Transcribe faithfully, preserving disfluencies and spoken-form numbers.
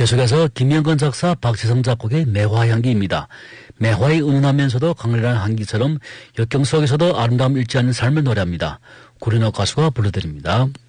계속해서 김영건 작사 박지성 작곡의 매화향기입니다. 매화의 은은하면서도 강렬한 향기처럼 역경 속에서도 아름다움 잃지 않는 삶을 노래합니다. 구린호 가수가 불러드립니다.